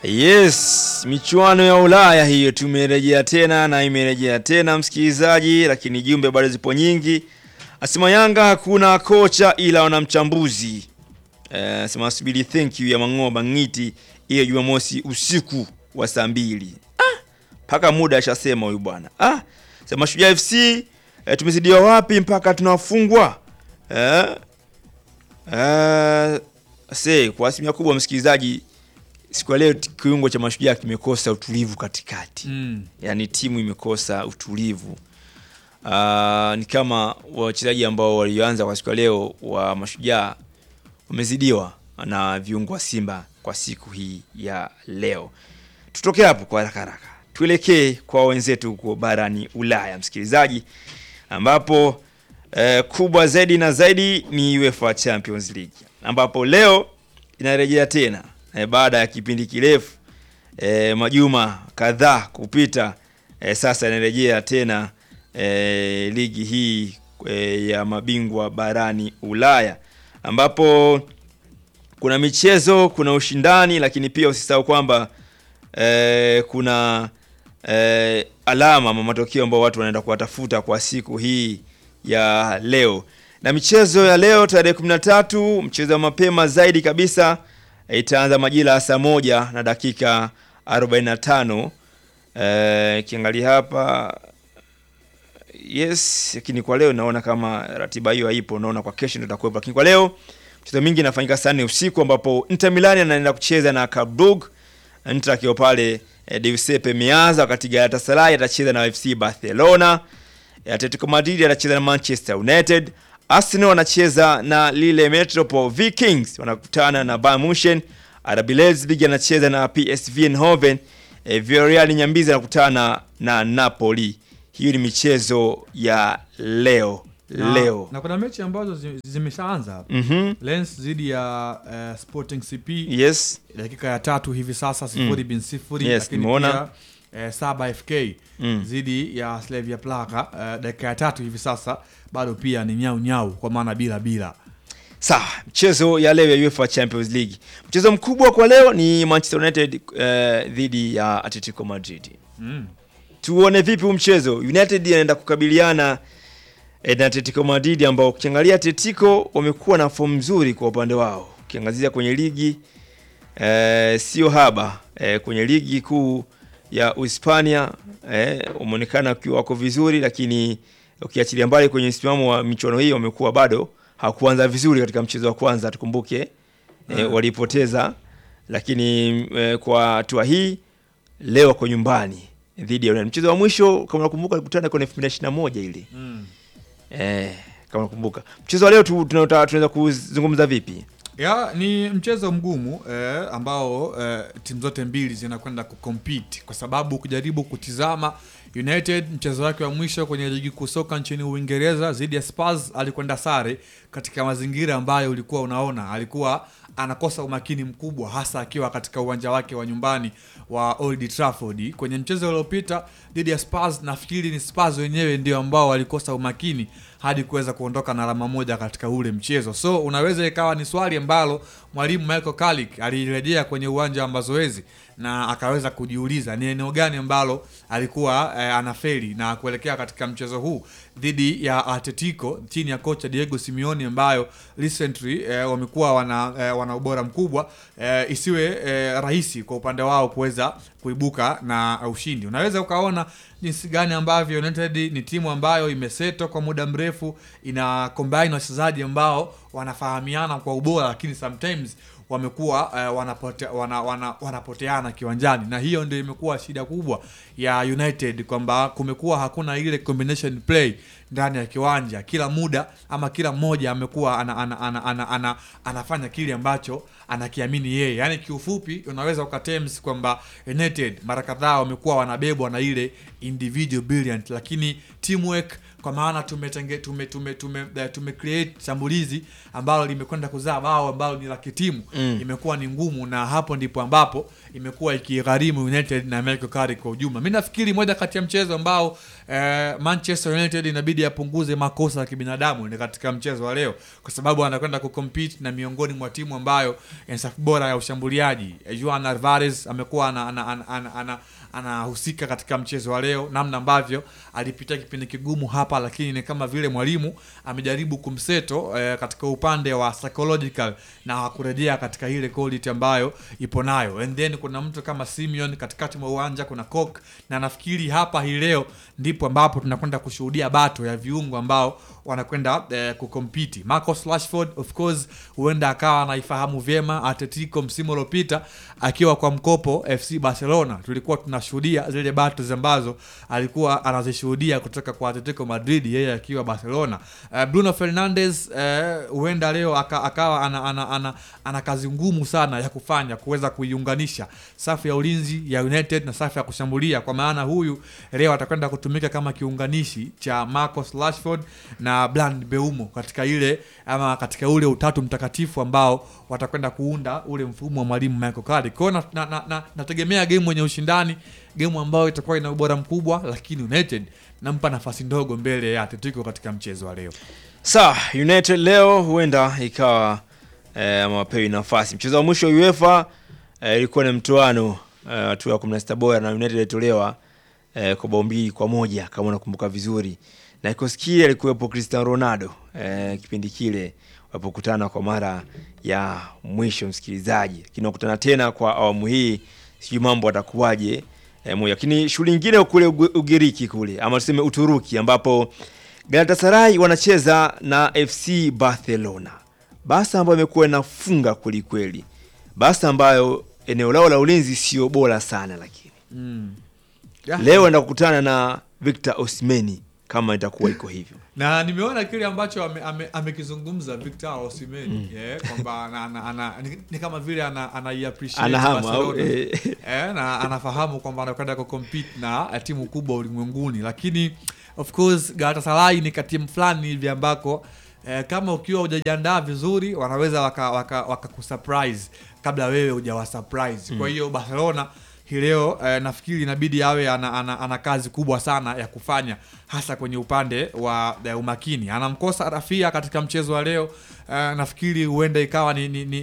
Yes, michuano ya Ulaya hiyo tumerejea tena na imerejea tena msikilizaji, lakini jumbe bado zipo nyingi. Asema Yanga hakuna kocha ila wana mchambuzi. Asema subiri thank you ya Mangoba Ngiti hiyo Jumamosi usiku wa saa 2. Paka muda ashasema huyu bwana. Sema Shujaa FC tumezidiwa wapi mpaka tunafungwa? Kwa asilimia kubwa msikilizaji, siku ya leo kiungo cha Mashujaa kimekosa utulivu katikati. Yaani timu imekosa utulivu. Ni kama wachezaji ambao walianza kwa siku ya leo wa Mashujaa wamezidiwa na viungo wa Simba kwa siku hii ya leo. Tutoke hapo kwa haraka. Tuelekee kwa wenzetu huko barani Ulaya msikilizaji, ambapo kubwa zaidi na zaidi ni UEFA Champions League, ambapo leo inarejea tena baada ya kipindi kirefu majuma kadhaa kupita. Sasa inarejea tena ligi hii ya mabingwa barani Ulaya, ambapo kuna michezo, kuna ushindani, lakini pia usisahau kwamba kuna alama ama matokeo ambayo watu wanaenda kuwatafuta kwa siku hii ya leo. Na michezo ya leo tarehe 13, mchezo wa mapema zaidi kabisa itaanza majira saa 1:45. Kiangalia hapa yes, lakini kwa leo naona kama ratiba hiyo haipo, naona kwa kesho ndio itakuwa. Lakini kwa leo mchezo mingi inafanyika saa 4 usiku, ambapo Inter Milan anaenda kucheza na Club Brugge. Inter akiwa pale Giuseppe Meazza, wakati Galatasaray atacheza na FC Barcelona. Atletico Madrid atacheza na Manchester United. Arsenal anacheza na Lille Metropole. Vikings wanakutana na Bayern Munich. RB Leipzig anacheza na PSV Eindhoven. Villarreal Nyambizi anakutana na Napoli. Hiyo ni michezo ya leo. Na kuna mechi ambazo zimeshaanza. Lens dhidi ya Sporting CP. Yes. Dakika ya 3 hivi sasa 0-0. Yes, nimeona. Saba FK dhidi ya Slavia Praha dakika ya 3 hivi sasa, bado pia ni nyau kwa maana bila. Sawa, mchezo ya leo ya UEFA Champions League. Mchezo mkubwa kwa leo ni Manchester United dhidi ya Atletico Madrid. Tuone vipi mchezo. United anaenda kukabiliana na Atletico Madrid, ambao ukiangalia Atletico wamekuwa na form nzuri kwa upande wao. Ukiangazia kwenye ligi sio haba, kwenye ligi kuu ya Hispania umeonekana wako vizuri, lakini ukiachilia mbali kwenye msimamo wa michuano hii wamekuwa bado hakuanza vizuri katika mchezo wa kwanza, tukumbuke walipoteza, lakini kwa hatua hii leo wako nyumbani dhidi ya mchezo wa mwisho kama nakumbuka walikutana kwa 2021 ile. Kama nakumbuka. Mchezo wa leo tunaweza kuzungumza vipi? Ni mchezo mgumu ambao timu zote mbili zinakwenda kucompete, kwa sababu ukijaribu kutizama United mchezo wake wa mwisho kwenye ligi kuu soka nchini Uingereza dhidi ya Spurs alikwenda sare katika mazingira ambayo ulikuwa unaona alikuwa anakosa umakini mkubwa, hasa akiwa katika uwanja wake wa nyumbani wa Old Trafford. Kwenye mchezo uliopita dhidi ya Spurs, nafikiri ni Spurs wenyewe ndio ambao walikosa umakini hadi kuweza kuondoka na alama moja katika ule mchezo. So unaweza ikawa ni swali ambalo mwalimu Michael Carrick alirejea kwenye uwanja wa mazoezi na akaweza kujiuliza ni eneo gani ambalo alikuwa anafeli, na kuelekea katika mchezo huu dhidi ya Atletico chini ya kocha Diego Simeone, ambayo recently wamekuwa wana ubora mkubwa, isiwe rahisi kwa upande wao kuweza kuibuka na ushindi. Unaweza ukaona jinsi gani ambavyo United ni timu ambayo imeseto kwa muda mrefu, ina combine wachezaji ambao wanafahamiana kwa ubora, lakini sometimes wamekuwa wanapoteana kiwanjani, na hiyo ndio imekuwa shida kubwa ya United, kwamba kumekuwa hakuna ile combination play ndani ya kiwanja. Kila muda ama kila mmoja amekuwa anafanya kile ambacho anakiamini yeye. Yani kiufupi unaweza ukatems kwamba United mara kadhaa wamekuwa wanabebwa na ile individual brilliant, lakini teamwork kwa maana tume create shambulizi ambalo limekwenda kuzaa bao ambalo ni la kitimu, imekuwa ni ngumu, na hapo ndipo ambapo imekuwa ikigharimu United na Michael Carrick kwa ujumla. Mimi nafikiri moja kati ya mchezo ambao Manchester United inabidi apunguze makosa ya kibinadamu ni katika mchezo wa leo, kwa sababu anakwenda kucompete na miongoni mwa timu ambayo ina safu bora ya ushambuliaji. Juan Alvarez amekuwa anahusika katika mchezo wa leo, namna ambavyo alipitia kipindi kigumu hapa, lakini ni kama vile mwalimu amejaribu kumseto katika upande wa psychological na kurejea katika ile quality ambayo ipo nayo. And then kuna mtu kama Simeon katikati mwa uwanja, kuna Koke, na nafikiri hapa hii leo ndipo ambapo tunakwenda kushuhudia bato ya viungo ambao wanakwenda kukompiti. Marcus Rashford of course huenda akawa anaifahamu vyema Atletico msimu uliopita akiwa kwa mkopo FC Barcelona. Tulikuwa tunashuhudia zile battles ambazo alikuwa anazishuhudia kutoka kwa Atletico Madrid yeye akiwa Barcelona. Bruno Fernandes huenda leo akawa ana kazi ngumu sana ya kufanya kuweza kuiunganisha safu ya ulinzi ya United na safu ya kushambulia, kwa maana huyu leo atakwenda kutumika kama kiunganishi cha Marcus Rashford na Brand Beumo katika ule utatu mtakatifu ambao watakwenda kuunda ule mfumo wa mwalimu Michael Carrick. Kwa nategemea game yenye ushindani, game ambayo itakuwa ina ubora mkubwa, lakini United nampa nafasi ndogo mbele ya Atletico katika mchezo wa leo. United leo huenda ikawa mapewi nafasi. Mchezo wa mwisho UEFA ilikuwa ni mtoano hatua ya 16 bora, na United ilitolewa kwa bao 2-1 kama unakumbuka vizuri. Na kikosi kile alikuwepo Cristiano Ronaldo kipindi kile walipokutana kwa mara ya mwisho, msikilizaji. Kinakutana tena kwa awamu hii, sijui mambo atakuwaje moja. Lakini shughuli nyingine kule Ugiriki kule, ama tuseme Uturuki, ambapo Galatasaray wanacheza na FC Barcelona. Barca ambayo imekuwa inafunga kweli kweli. Barca ambayo eneo lao la ulinzi sio bora sana, lakini leo enda kukutana na Victor Osimhen kama itakuwa iko hivyo. Na nimeona kile ambacho amekizungumza Victor Osimhen kwamba ni kama vile anaiappreciate Barcelona. Na anafahamu kwamba anakwenda kucompete na timu kubwa ulimwenguni, lakini of course Galatasaray ni timu fulani hivi ambako kama ukiwa hujajiandaa vizuri wanaweza wakakusurprise kabla wewe hujawa surprise. Kwa hiyo Barcelona hii leo nafikiri inabidi awe ana kazi kubwa sana ya kufanya, hasa kwenye upande wa umakini. Anamkosa Rafia katika mchezo wa leo, nafikiri huenda ikawa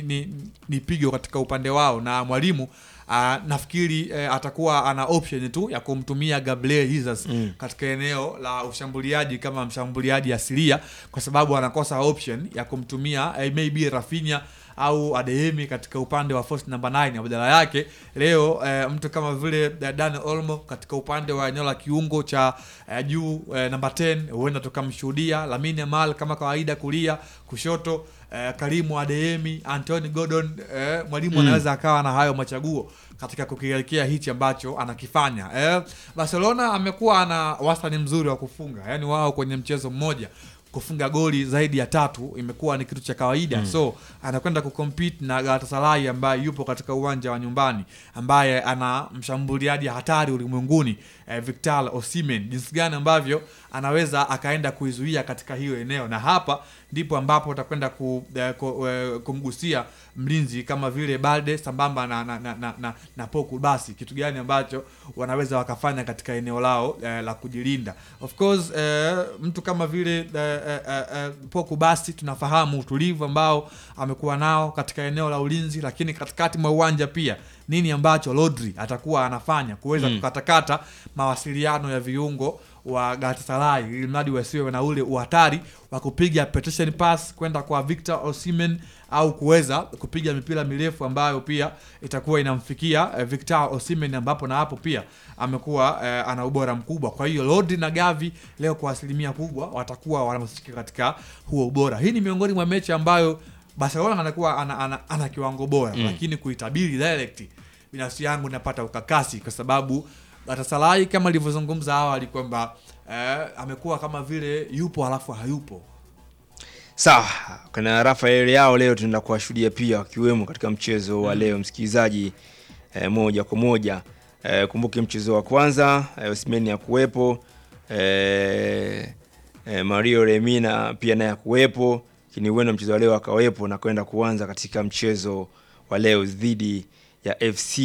ni pigo katika upande wao, na mwalimu nafikiri atakuwa ana option tu ya kumtumia Gabriel Jesus katika eneo la ushambuliaji kama mshambuliaji asilia, kwa sababu anakosa option ya kumtumia maybe Rafinha au Adeyemi katika upande wa force number 9. Badala yake leo mtu kama vile Dani Olmo katika upande wa eneo la kiungo cha juu number 10 huenda tukamshuhudia Lamine Yamal kama kawaida kulia, kushoto Karimu Adeyemi, Anthony Gordon. Mwalimu anaweza akawa na hayo machaguo katika kukielekea hichi ambacho anakifanya. Barcelona amekuwa ana wastani mzuri wa kufunga, yani wao kwenye mchezo mmoja kufunga goli zaidi ya 3 imekuwa ni kitu cha kawaida. So anakwenda kucompete na Galatasaray ambaye yupo katika uwanja wa nyumbani, ambaye ana mshambuliaji hatari ulimwenguni Victor Osimhen. Jinsi gani ambavyo anaweza akaenda kuizuia katika hiyo eneo, na hapa ndipo ambapo utakwenda kumgusia mlinzi kama vile Balde sambamba na Poku. Basi kitu gani ambacho wanaweza wakafanya katika eneo lao la kujilinda. Of course mtu kama vile Poku, basi tunafahamu utulivu ambao amekuwa nao katika eneo la ulinzi, lakini katikati mwa uwanja pia nini ambacho Rodri atakuwa anafanya kuweza kukatakata mawasiliano ya viungo wa Galatasaray ili mradi wasiwe na ule uhatari wa kupiga petition pass kwenda kwa Victor Osimhen au kuweza kupiga mipira mirefu ambayo pia itakuwa inamfikia Victor Osimhen, ambapo na hapo pia amekuwa ana ubora mkubwa. Kwa hiyo Rodri na Gavi leo kwa asilimia kubwa watakuwa wanahusika katika huo ubora. Hii ni miongoni mwa mechi ambayo Barcelona anakuwa ana kiwango bora, lakini kuitabiri direct binafsi yangu napata ukakasi, kwa sababu Galatasaray kama nilivyozungumza awali kwamba amekuwa kama vile yupo halafu hayupo. Sawa, kuna Rafael yao leo tunaenda kuwashuhudia pia wakiwemo katika mchezo wa leo, msikilizaji, moja kwa moja. Kumbuke mchezo wa kwanza Osimhen ya kuwepo Mario Lemina pia naye kuwepo, lakini huenda mchezo wa leo akawepo na kwenda kuanza katika mchezo wa leo dhidi ya FC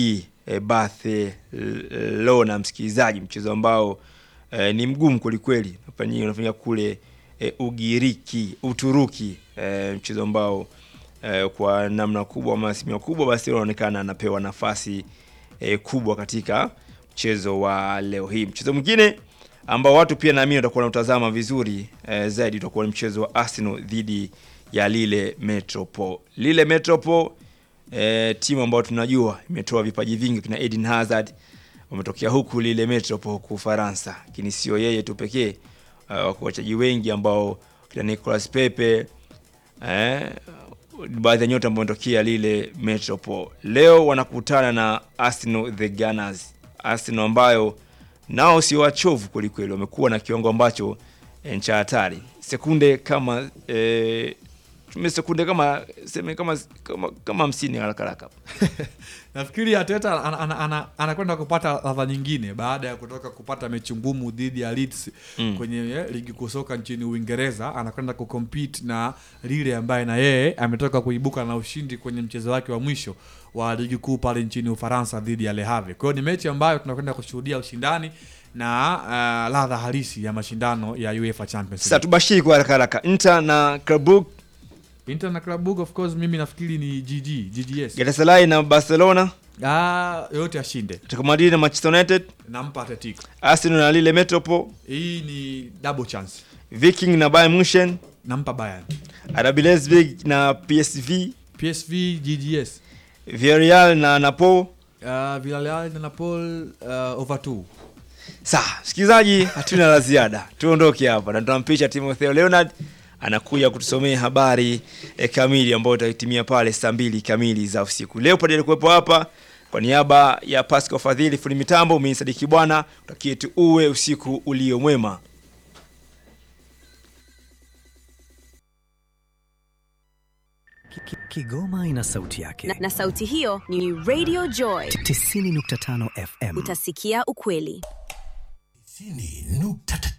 Barcelona. Msikilizaji, mchezo ambao ni mgumu kweli unafanyika kule Uturuki, mchezo ambao kwa namna kubwa ama asilimia kubwa basi inaonekana anapewa nafasi kubwa katika mchezo wa leo hii. Mchezo mwingine ambao watu pia naamini watakuwa wanatazama vizuri zaidi utakuwa ni mchezo wa Arsenal dhidi ya Lille Metropole. Lille Metropole timu ambayo tunajua imetoa vipaji vingi, kina Eden Hazard wametokea huku Lille Metropole huku Faransa, lakini sio yeye tu pekee, wako wachezaji wengi ambao kina Nicolas Pepe, baadhi ya nyota ambao wanatokea Lille Metropole. Leo wanakutana na Arsenal the Gunners. Arsenal ambayo nao si wachovu kweli, wamekuwa na kiwango ambacho cha hatari. Sekunde kama sekunde kama 50 haraka. Nafikiri Arteta anakwenda kupata ladha nyingine baada ya kutoka kupata mechi ngumu dhidi ya Leeds kwenye ligi kuu soka nchini Uingereza. Anakwenda kucompete na Lille ambaye na yeye ametoka kuibuka na ushindi kwenye mchezo wake wa mwisho wa ligi kuu pale nchini Ufaransa dhidi ya Le Havre. Kwa hiyo ni mechi ambayo tunakwenda kushuhudia ushindani na ladha halisi ya mashindano ya UEFA Champions League. Sasa tubashiri kwa haraka. Inter na Club Brugge of course mimi nafikiri ni GGS. Galatasaray na Barcelona yote ashinde. Atletico Madrid na Manchester United nampa Atletico. Arsenal na Lille Metropole, hii ni double chance. Viking na Bayern Munich nampa Bayern. RB Leipzig na PSV GGS. Villarreal na Napoli over 2. Sawa, msikilizaji, hatuna la ziada. Tuondoke hapa na tutampisha Timotheo Leonard anakuja kutusomea habari kamili ambayo itatimia pale saa 2 kamili za usiku. Leo padele kuwepo hapa kwa niaba ya Pascal Fadhili fundi mitambo, mimi Sadiki Bwana, utakie tu uwe usiku ulio mwema. Kigoma ina sauti yake. Na sauti hiyo ni Radio Joy 90.5 FM. Utasikia ukweli. 90.5